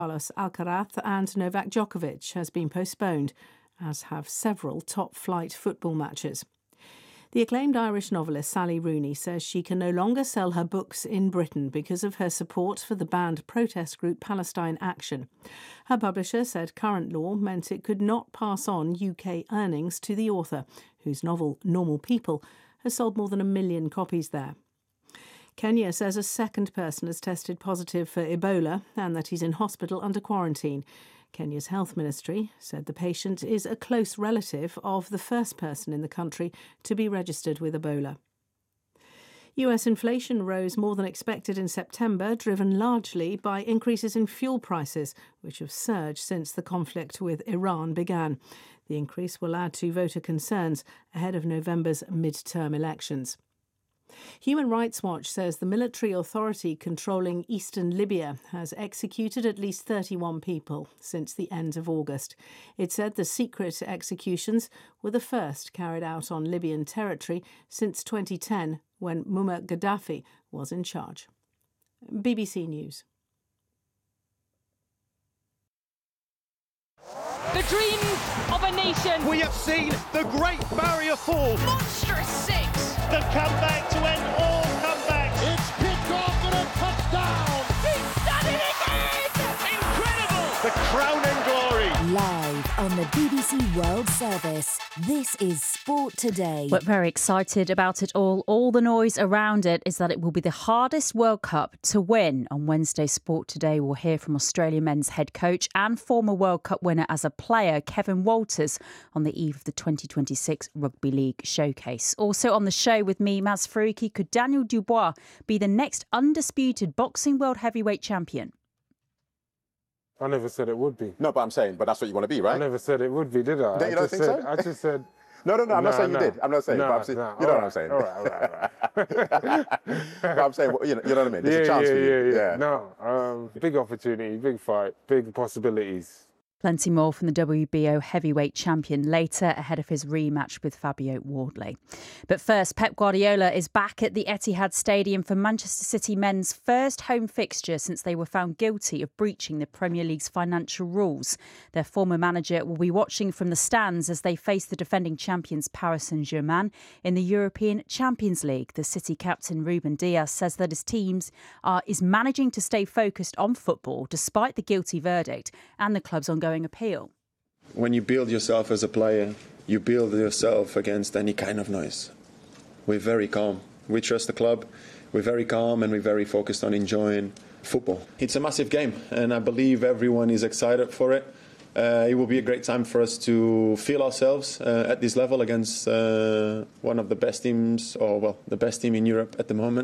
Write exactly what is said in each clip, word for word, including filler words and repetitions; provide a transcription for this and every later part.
Carlos Alcaraz and Novak Djokovic has been postponed, as have several top-flight football matches. The acclaimed Irish novelist Sally Rooney says she can no longer sell her books in Britain because of her support for the banned protest group Palestine Action. Her publisher said current law meant it could not pass on U K earnings to the author, whose novel Normal People has sold more than a million copies there. Kenya says a second person has tested positive for Ebola and that he's in hospital under quarantine. Kenya's health ministry said the patient is a close relative of the first person in the country to be registered with Ebola. U S inflation rose more than expected in September, driven largely by increases in fuel prices, which have surged since the conflict with Iran began. The increase will add to voter concerns ahead of November's midterm elections. Human Rights Watch says the military authority controlling eastern Libya has executed at least thirty-one people since the end of August. It said the secret executions were the first carried out on Libyan territory since twenty ten, when Muammar Gaddafi was in charge. B B C News. The dreams of a nation. We have seen the Great Barrier Fall. Monstrous six. The comeback to end all comebacks. It's picked off and a touchdown. He's done it again. Incredible. The crowning glory. Live on the B B C World Service. This is Sport Today. We're very excited about it all. All the noise around it is that it will be the hardest World Cup to win. On Wednesday, Sport Today will hear from Australia men's head coach and former World Cup winner as a player, Kevin Walters, on the eve of the twenty twenty-six Rugby League Showcase. Also on the show with me, Maz Faruqi, could Daniel Dubois be the next undisputed boxing world heavyweight champion? I never said it would be. No, but I'm saying, but that's what you want to be, right? I never said it would be, did I? No, I you don't just think said, so? I just said... No, no, no, I'm no, not saying no. you did. I'm not saying, no, but I'm saying, no, you know right, what I'm saying. All right, all right, all right. But I'm saying, you know, you know what I mean? There's yeah, a chance yeah, for you. Yeah, yeah, yeah. No, um, big opportunity, big fight, big possibilities. Plenty more from the W B O heavyweight champion later, ahead of his rematch with Fabio Wardley. But first, Pep Guardiola is back at the Etihad Stadium for Manchester City men's first home fixture since they were found guilty of breaching the Premier League's financial rules. Their former manager will be watching from the stands as they face the defending champions Paris Saint-Germain in the European Champions League. The City captain Ruben Dias says that his teams are is managing to stay focused on football despite the guilty verdict and the club's ongoing appeal. When you build yourself as a player, you build yourself against any kind of noise. We're very calm. We trust the club. We're very calm and we're very focused on enjoying football. It's a massive game and I believe everyone is excited for it. Uh, it will be a great time for us to feel ourselves uh, at this level against uh, one of the best teams, or well, the best team in Europe at the moment.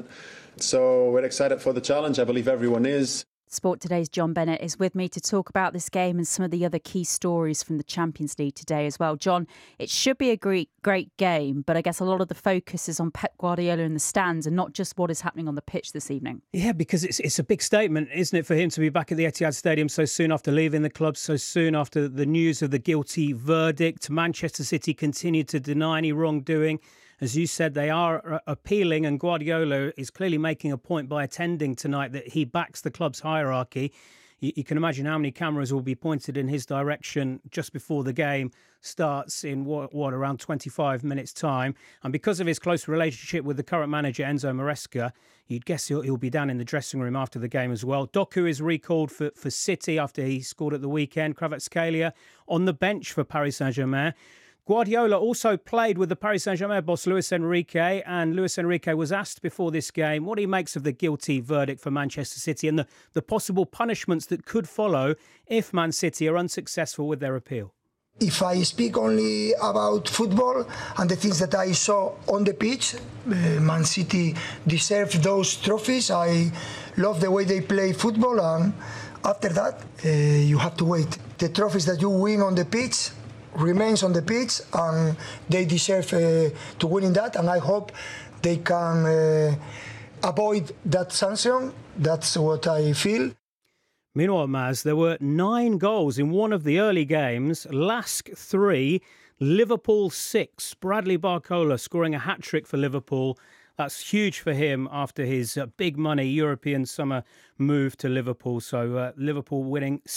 So we're excited for the challenge. I believe everyone is. Sport Today's John Bennett is with me to talk about this game and some of the other key stories from the Champions League today as well. John, it should be a great, great game, but I guess a lot of the focus is on Pep Guardiola in the stands and not just what is happening on the pitch this evening. Yeah, because it's it's a big statement, isn't it, for him to be back at the Etihad Stadium so soon after leaving the club, so soon after the news of the guilty verdict. Manchester City continue to deny any wrongdoing. As you said, they are appealing, and Guardiola is clearly making a point by attending tonight that he backs the club's hierarchy. You, you can imagine how many cameras will be pointed in his direction just before the game starts in, what, what around twenty-five minutes' time. And because of his close relationship with the current manager, Enzo Maresca, you'd guess he'll, he'll be down in the dressing room after the game as well. Doku is recalled for, for City after he scored at the weekend. Kvaratskhelia on the bench for Paris Saint-Germain. Guardiola also played with the Paris Saint-Germain boss Luis Enrique, and Luis Enrique was asked before this game what he makes of the guilty verdict for Manchester City and the, the possible punishments that could follow if Man City are unsuccessful with their appeal. If I speak only about football and the things that I saw on the pitch, uh, Man City deserve those trophies. I love the way they play football, and after that, uh, you have to wait. The trophies that you win on the pitch remains on the pitch, and they deserve uh, to win in that, and I hope they can uh, avoid that sanction. That's what I feel. Meanwhile, Maz, there were nine goals in one of the early games. Lask three, Liverpool six. Bradley Barcola scoring a hat-trick for Liverpool. That's huge for him after his uh, big money European summer move to Liverpool. So uh, Liverpool winning